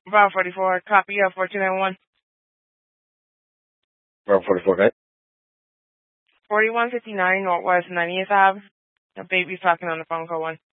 Bravo 44, copy 4291. Bravo 44, okay. 4159 Northwest 90th Ave. The baby's talking on the phone, call 1.